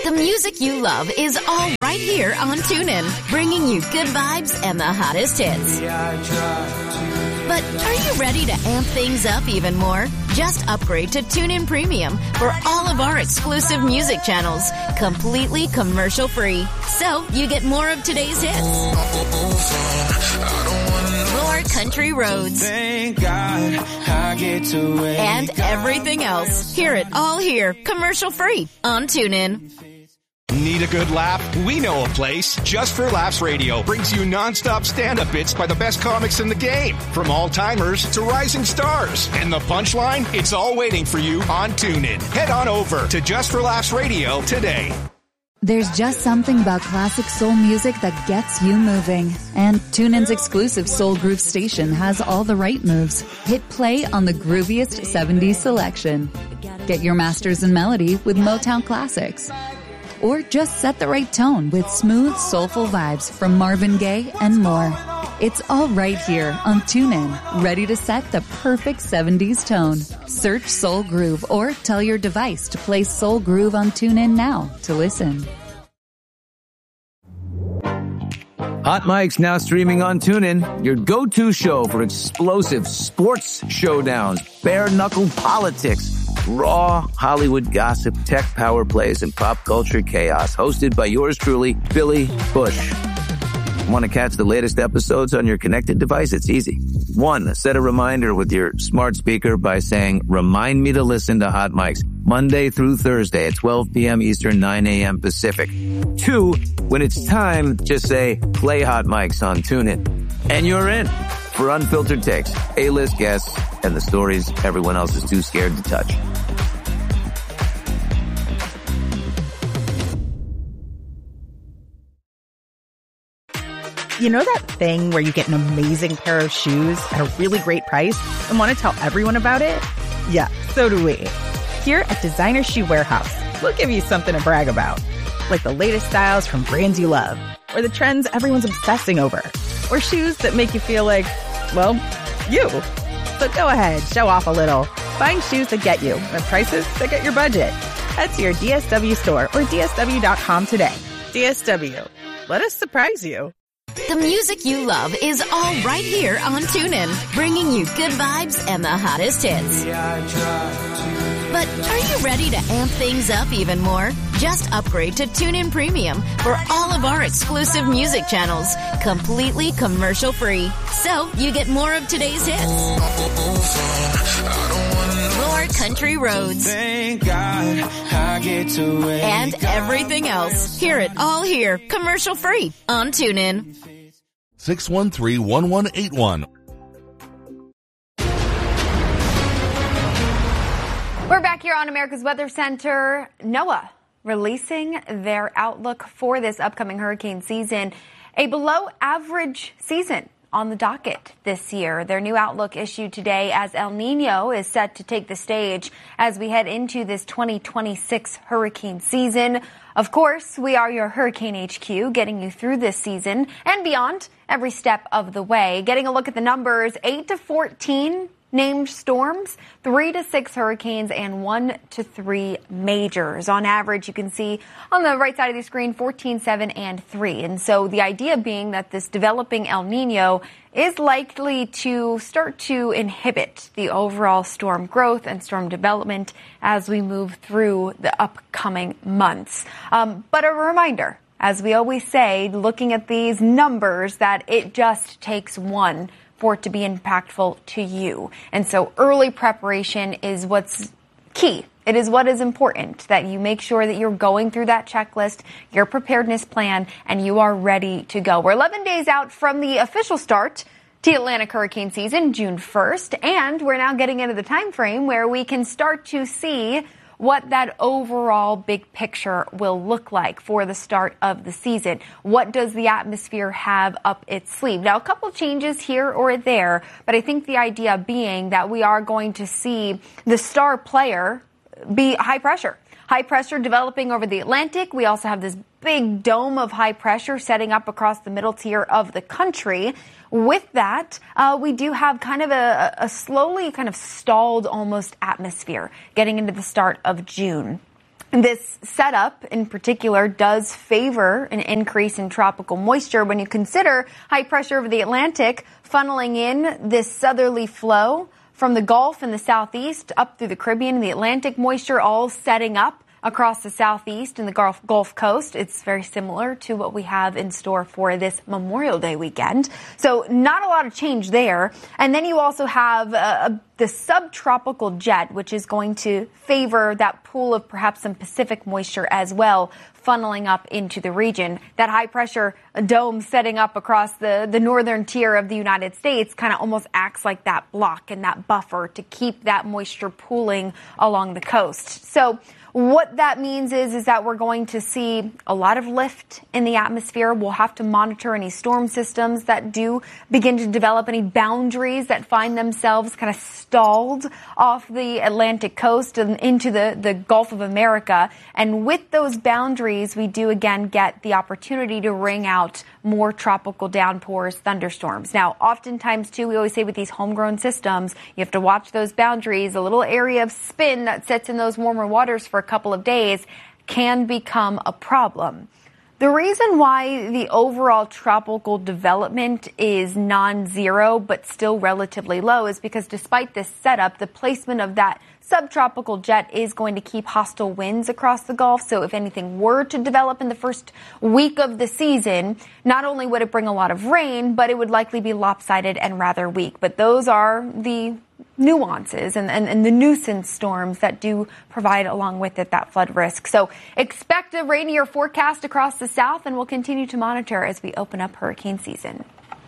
The music you love is all right here on TuneIn, bringing you good vibes and the hottest hits. But are you ready to amp things up even more? Just upgrade to TuneIn Premium for all of our exclusive music channels, completely commercial-free. So you get more of today's hits, more country roads, Thank God I get to wake and everything else. Hear it all here, commercial-free on TuneIn. Need a good laugh? We know a place. Just for Laughs Radio brings you non-stop stand-up bits by the best comics in the game, from all-timers to rising stars. And the punchline? It's all waiting for you on TuneIn. Head on over to Just for Laughs Radio today. There's just something about classic soul music that gets you moving. And TuneIn's exclusive Soul Groove station has all the right moves. Hit play on the grooviest 70s selection. Get your masters in melody with Motown classics. Or just set the right tone with smooth, soulful vibes from Marvin Gaye and more. It's all right here on TuneIn, ready to set the perfect 70s tone. Search Soul Groove or tell your device to play Soul Groove on TuneIn now to listen. Hot Mike's now streaming on TuneIn, your go-to show for explosive sports showdowns, bare-knuckle politics, raw Hollywood gossip, tech power plays, and pop culture chaos. Hosted by yours truly, Billy Bush. Want to catch the latest episodes on your connected device? It's easy. 1, set a reminder with your smart speaker by saying, "Remind me to listen to Hot Mike's Monday through Thursday at 12 p.m. Eastern, 9 a.m. Pacific." 2, when it's time, just say, "Play Hot Mike's" on TuneIn. And you're in for unfiltered takes, A-list guests, and the stories everyone else is too scared to touch. You know that thing where you get an amazing pair of shoes at a really great price and want to tell everyone about it? Yeah, so do we. Here at Designer Shoe Warehouse, we'll give you something to brag about, like the latest styles from brands you love, or the trends everyone's obsessing over, or shoes that make you feel like, well, you. So go ahead, show off a little. Find shoes that get you at prices that get your budget. Head to your DSW store or DSW.com today. DSW. Let us surprise you. The music you love is all right here on TuneIn, bringing you good vibes and the hottest hits. But are you ready to amp things up even more? Just upgrade to TuneIn Premium for all of our exclusive music channels, completely commercial-free. So you get more of today's hits, more country roads, Thank God I get to wake and everything else. Hear it all here, commercial-free on TuneIn. 613-1181. We're back here on America's Weather Center. NOAA releasing their outlook for this upcoming hurricane season. A below average season on the docket this year. Their new outlook issued today as El Nino is set to take the stage as we head into this 2026 hurricane season. Of course, we are your Hurricane HQ, getting you through this season and beyond every step of the way. Getting a look at the numbers, 8 to 14 named storms, 3 to 6 hurricanes, and 1 to 3 majors. On average, you can see on the right side of the screen, 14, 7, and 3. And so the idea being that this developing El Nino is likely to start to inhibit the overall storm growth and storm development as we move through the upcoming months. But a reminder, as we always say, looking at these numbers, that it just takes one for it to be impactful to you. And so early preparation is what's key. It is what is important, that you make sure that you're going through that checklist, your preparedness plan, and you are ready to go. We're 11 days out from the official start to Atlantic hurricane season, June 1st, and we're now getting into the time frame where we can start to see what that overall big picture will look like for the start of the season. What does the atmosphere have up its sleeve? Now, a couple changes here or there, but I think the idea being that we are going to see the star player be high pressure. High pressure developing over the Atlantic. We also have this big dome of high pressure setting up across the middle tier of the country. With that, we do have kind of a slowly kind of stalled almost atmosphere getting into the start of June. This setup in particular does favor an increase in tropical moisture when you consider high pressure over the Atlantic funneling in this southerly flow from the Gulf and the southeast up through the Caribbean and the Atlantic, moisture all setting up across the southeast and the Gulf Coast. It's very similar to what we have in store for this Memorial Day weekend. So not a lot of change there. And then you also have the subtropical jet, which is going to favor that pool of perhaps some Pacific moisture as well, funneling up into the region. That high pressure dome setting up across the northern tier of the United States kind of almost acts like that block and that buffer to keep that moisture pooling along the coast. So what that means is that we're going to see a lot of lift in the atmosphere. We'll have to monitor any storm systems that do begin to develop, any boundaries that find themselves kind of stalled off the Atlantic coast and into the Gulf of America. And with those boundaries, we do again get the opportunity to wring out more tropical downpours, thunderstorms. Now, oftentimes, too, we always say with these homegrown systems, you have to watch those boundaries. A little area of spin that sits in those warmer waters for a couple of days can become a problem. The reason why the overall tropical development is non-zero but still relatively low is because despite this setup, the placement of that subtropical jet is going to keep hostile winds across the Gulf. So if anything were to develop in the first week of the season, not only would it bring a lot of rain, but it would likely be lopsided and rather weak. But those are the nuances and the nuisance storms that do provide along with it that flood risk. So expect a rainier forecast across the south, and we'll continue to monitor as we open up hurricane season.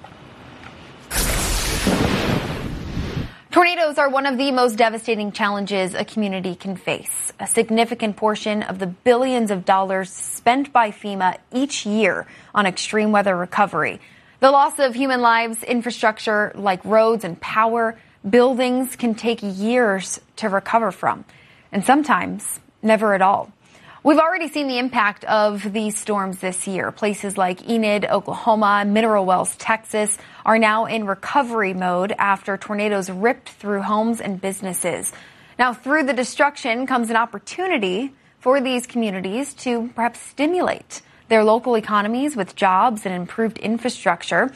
Tornadoes are one of the most devastating challenges a community can face. A significant portion of the billions of dollars spent by FEMA each year on extreme weather recovery. The loss of human lives, infrastructure like roads and power, buildings can take years to recover from, and sometimes never at all. We've already seen the impact of these storms this year. Places like Enid, Oklahoma, Mineral Wells, Texas are now in recovery mode after tornadoes ripped through homes and businesses. Now, through the destruction comes an opportunity for these communities to perhaps stimulate their local economies with jobs and improved infrastructure.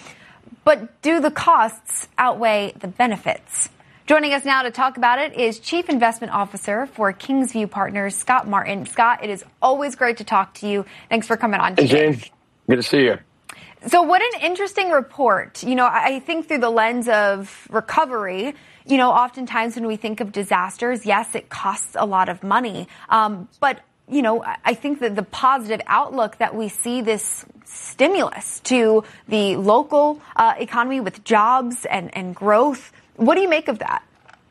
But do the costs outweigh the benefits? Joining us now to talk about it is Chief Investment Officer for Kingsview Partners, Scott Martin. Scott, it is always great to talk to you. Thanks for coming on today. Hey, Jane. Good to see you. So what an interesting report. You know, I think through the lens of recovery, you know, oftentimes when we think of disasters, yes, it costs a lot of money. But you know, I think that the positive outlook that we see this stimulus to the local economy with jobs and growth. What do you make of that?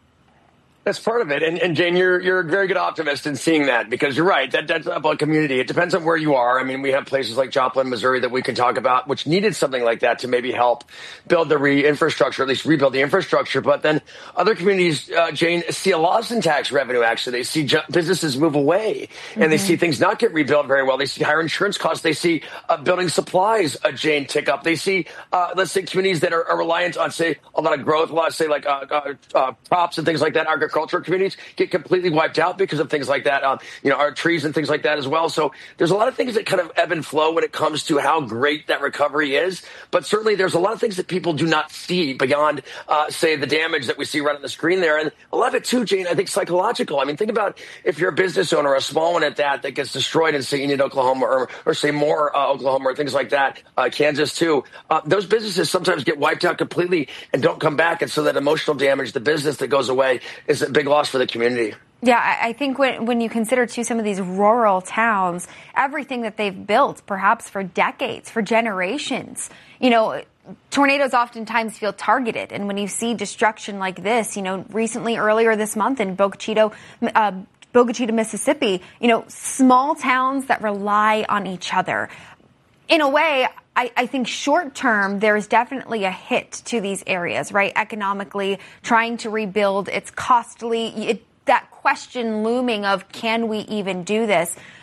That's part of it. And Jane, you're a very good optimist in seeing that, because you're right. That's about community. It depends on where you are. I mean, we have places like Joplin, Missouri that we can talk about, which needed something like that to maybe help build the infrastructure, at least rebuild the infrastructure. But then other communities, Jane, see a loss in tax revenue, actually. They see businesses move away, and they see things not get rebuilt very well. They see higher insurance costs. They see building supplies, Jane, tick up. They see, let's say, communities that are reliant on, say, a lot of growth, a lot of, say, like crops and things like that, agricultural communities get completely wiped out because of things like that, our trees and things like that as well. So there's a lot of things that kind of ebb and flow when it comes to how great that recovery is. But certainly there's a lot of things that people do not see beyond, say, the damage that we see right on the screen there. And a lot of it too, Jane, I think psychological. I mean, think about if you're a business owner, a small one at that gets destroyed in, say, Enid, Oklahoma, or say Moore, Oklahoma, or things like that, Kansas too. Those businesses sometimes get wiped out completely and don't come back. And so that emotional damage, the business that goes away, is a big loss for the community. Yeah, I think when you consider, too, some of these rural towns, everything that they've built, perhaps for decades, for generations, you know, tornadoes oftentimes feel targeted. And when you see destruction like this, you know, recently, earlier this month in Boca Chica, Mississippi, you know, small towns that rely on each other. In a way, I think short term, there is definitely a hit to these areas, right? Economically, trying to rebuild, it's costly. That question looming of, can we even do this?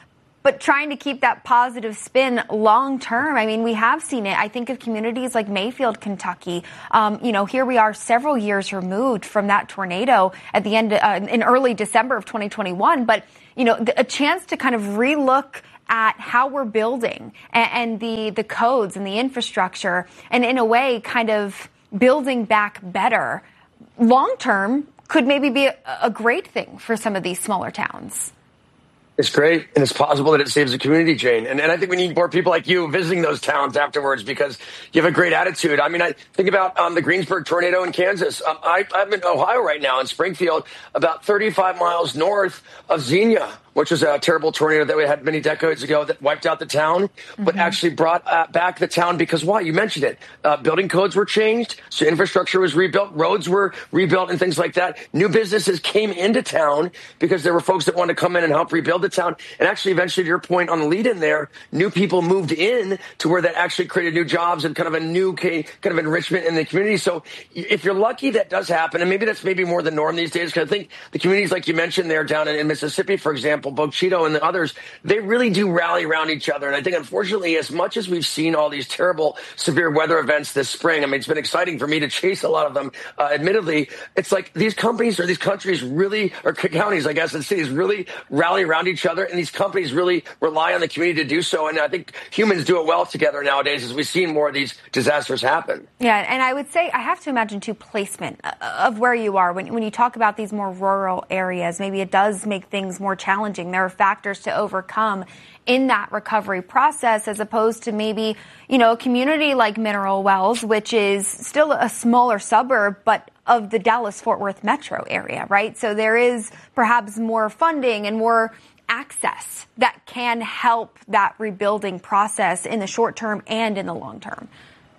but trying to keep that positive spin long term. I mean, we have seen it. I think of communities like Mayfield, Kentucky. Here we are several years removed from that tornado at the end in early December of 2021. But, a chance to kind of relook at how we're building and the codes and the infrastructure, and in a way kind of building back better long term could maybe be a great thing for some of these smaller towns. It's great, and it's possible that it saves the community, Jane. And I think we need more people like you visiting those towns afterwards because you have a great attitude. I mean, I think about the Greensburg tornado in Kansas. I'm in Ohio right now, in Springfield, about 35 miles north of Xenia, which was a terrible tornado that we had many decades ago that wiped out the town, but actually brought back the town because why? You mentioned it. Building codes were changed, so infrastructure was rebuilt, roads were rebuilt, and things like that. New businesses came into town because there were folks that wanted to come in and help rebuild the town. And actually, eventually, to your point on the lead-in there, new people moved in to where that actually created new jobs and kind of a new kind of enrichment in the community. So if you're lucky, that does happen. And maybe that's more the norm these days, because I think the communities like you mentioned there down in Mississippi, for example, Bogue Chitto and the others, they really do rally around each other. And I think, unfortunately, as much as we've seen all these terrible severe weather events this spring, I mean, it's been exciting for me to chase a lot of them. Admittedly, it's like these companies or these countries really, or counties, I guess, and cities really rally around each other. And these companies really rely on the community to do so. And I think humans do it well together nowadays as we've seen more of these disasters happen. Yeah, and I would say I have to imagine, too, placement of where you are. When you talk about these more rural areas, maybe it does make things more challenging. There are factors to overcome in that recovery process, as opposed to maybe, a community like Mineral Wells, which is still a smaller suburb, but of the Dallas-Fort Worth metro area, right? So there is perhaps more funding and more access that can help that rebuilding process in the short term and in the long term.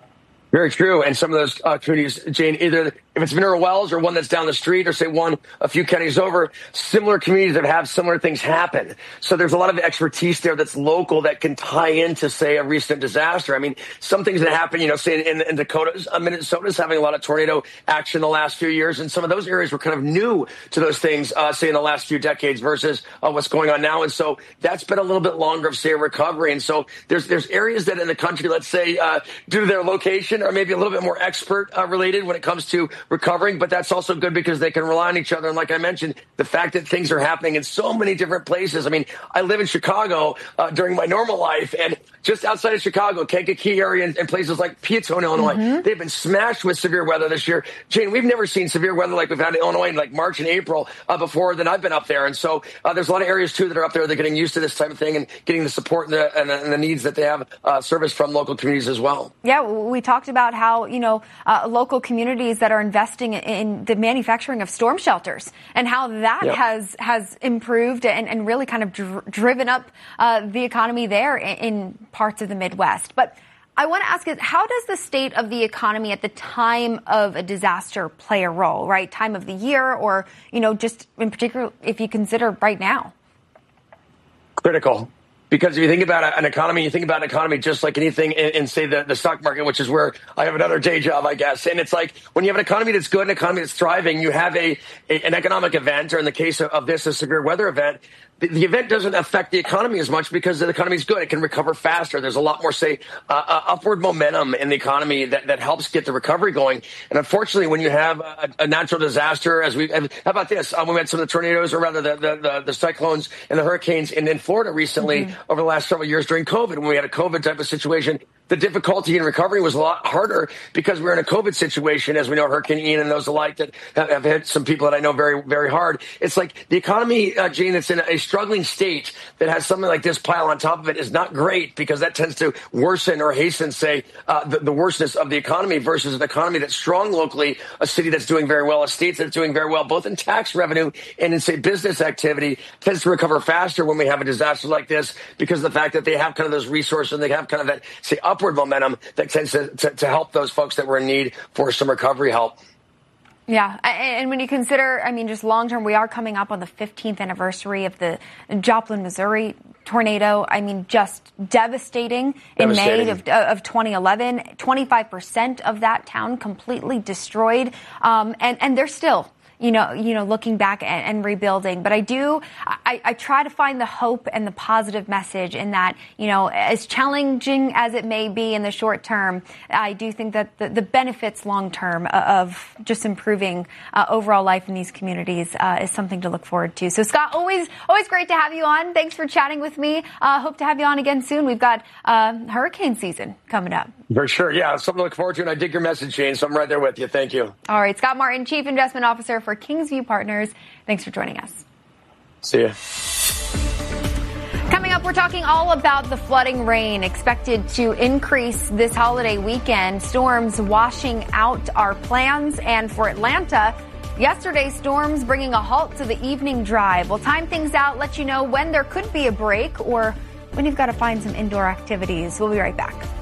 Very true. And some of those communities, Jane, either if it's Mineral Wells or one that's down the street or say one a few counties over, similar communities that have similar things happen. So there's a lot of expertise there that's local that can tie into, say, a recent disaster. I mean, some things that happen, say in Dakotas, Minnesota's having a lot of tornado action the last few years. And some of those areas were kind of new to those things, say, in the last few decades versus what's going on now. And so that's been a little bit longer of, say, a recovery. And so there's areas that in the country, let's say, due to their location, are maybe a little bit more expert related when it comes to recovering, but that's also good because they can rely on each other. And like I mentioned, the fact that things are happening in so many different places. I mean, I live in Chicago during my normal life, and just outside of Chicago, Kankakee area and places like Peatone, Illinois, they've been smashed with severe weather this year. Jane, we've never seen severe weather like we've had in Illinois in like March and April before that I've been up there. And so there's a lot of areas, too, that are up there. They're getting used to this type of thing and getting the support and the needs that they have service from local communities as well. Yeah, we talked about how, local communities that are investing in the manufacturing of storm shelters and how that has improved and really kind of driven up the economy there in parts of the Midwest. But I want to ask is, how does the state of the economy at the time of a disaster play a role, right? Time of the year or, just in particular, if you consider right now? Critical. Because if you think about an economy, you think about an economy just like anything in say, the stock market, which is where I have another day job, I guess. And it's like when you have an economy that's good, an economy that's thriving, you have an economic event, or in the case of this, a severe weather event. The event doesn't affect the economy as much because the economy is good. It can recover faster. There's a lot more, say, upward momentum in the economy that helps get the recovery going. And unfortunately, when you have a natural disaster, how about this? We had some of the tornadoes, or rather the cyclones and the hurricanes in Florida recently over the last several years during COVID, when we had a COVID type of situation. The difficulty in recovery was a lot harder because we're in a COVID situation, as we know, Hurricane Ian and those alike that have hit some people that I know very, very hard. It's like the economy, Jane, that's in a struggling state that has something like this pile on top of it is not great, because that tends to worsen or hasten, say, the worseness of the economy versus an economy that's strong locally, a city that's doing very well, a state that's doing very well, both in tax revenue and in, say, business activity, tends to recover faster when we have a disaster like this because of the fact that they have kind of those resources and they have kind of that, say, upward momentum that tends to help those folks that were in need for some recovery help. Yeah. And when you consider, just long term, we are coming up on the 15th anniversary of the Joplin, Missouri tornado. Just devastating. In May of 2011, 25% of that town completely destroyed. And they're still looking back and rebuilding. But I try to find the hope and the positive message in that, as challenging as it may be in the short term, I do think that the benefits long term of just improving overall life in these communities is something to look forward to. So Scott, always great to have you on. Thanks for chatting with me. Hope to have you on again soon. We've got hurricane season coming up. For sure. Yeah, something to look forward to. And I dig your message, Jane. So I'm right there with you. Thank you. All right. Scott Martin, Chief Investment Officer for Kingsview Partners. Thanks for joining us. See ya. Coming up, we're talking all about the flooding rain expected to increase this holiday weekend. Storms washing out our plans. And for Atlanta, yesterday's storms bringing a halt to the evening drive. We'll time things out, let you know when there could be a break or when you've got to find some indoor activities. We'll be right back.